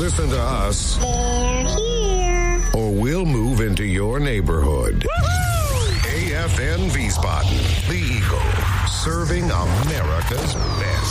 Listen to us. They're here. Or we'll move into your neighborhood. AFN Wiesbaden, the Eagle, serving America's best.